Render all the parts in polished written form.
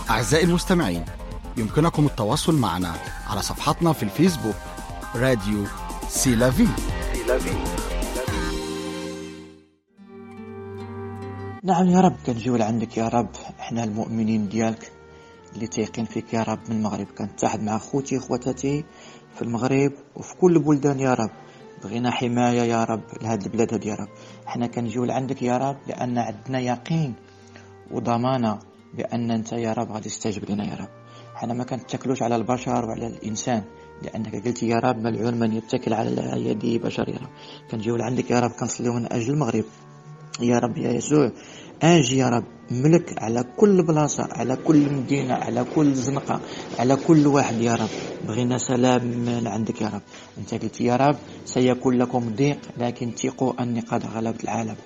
أعزائي المستمعين، يمكنكم التواصل معنا على صفحتنا في الفيسبوك راديو سيلافي. نعم يا رب، كنجيو لعندك يا رب. احنا المؤمنين ديالك اللي تيقين فيك يا رب من المغرب، كنتحد مع خوتي خواتاتي في المغرب وفي كل البلدان يا رب. بغينا حماية يا رب لهاد البلاد هاد يا رب. احنا كنجيو لعندك يا رب لأن عندنا يقين وضمانة بأن أنت يا رب غادي تستجب لنا يا رب. احنا ما كنتكلوش على البشر وعلى الإنسان، لأنك قلت يا رب ملعون من يتكل على يد بشر يا رب. كنجيو لعندك يا رب، كنصليو من أجل المغرب يا رب يا يسوع. اجي يا رب ملك على كل بلاصة، على كل مدينة، على كل زنقة، على كل واحد يا رب. بغينا سلام من عندك يا رب. انت قلت يا رب سيكون لكم ضيق لكن ثقوا اني قد غلبت العالم.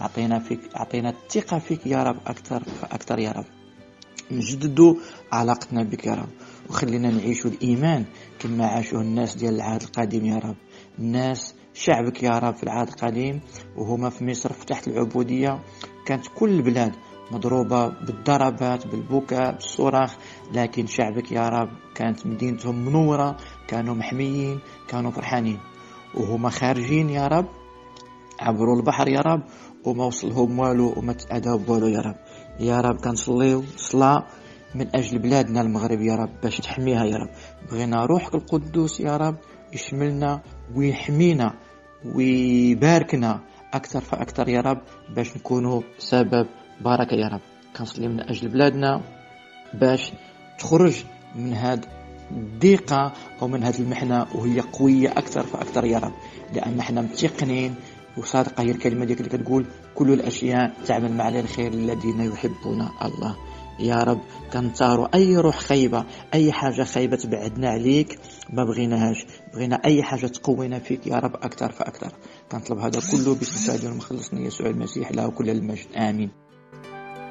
اعطينا الثقة فيك يا رب اكثر فاكثر يا رب. نجددوا علاقتنا بك يا رب، وخلينا نعيشوا الإيمان كما عاشوا الناس ديال العهد القديم يا رب. الناس شعبك يا رب في العهد القديم وهما في مصر في تحت العبودية، كانت كل البلاد مضروبة بالضربات بالبكاء بالصراخ، لكن شعبك يا رب كانت مدينتهم منورة، كانوا محميين، كانوا فرحانين. وهما خارجين يا رب عبروا البحر يا رب وما وصلهم والو وما تأذوا بوالو يا رب. يا رب كنصليو صلاة من أجل بلادنا المغرب يا رب باش تحميها يا رب. بغينا روحك القدوس يا رب يشملنا ويحمينا ويباركنا أكثر فأكثر يا رب، باش نكونوا سبب بركة يا رب. كنصلي من أجل بلادنا باش تخرج من هاد الضيقة أو من هاد المحنة وهي قوية أكثر فأكثر يا رب، لأن احنا متيقنين وصادقة هي الكلمة ديك اللي كتقول كل الأشياء تعمل مع الخير الذين يحبون الله. يا رب كنطاروا أي روح خيبة، أي حاجة خيبة تبعدنا عليك، ما بغيناهاش. بغينا أي حاجة تقوينا فيك يا رب أكثر فأكثر. كنطلب هذا كله باسم سيدنا ومخلصنا يسوع المسيح، له كل المجد، آمين.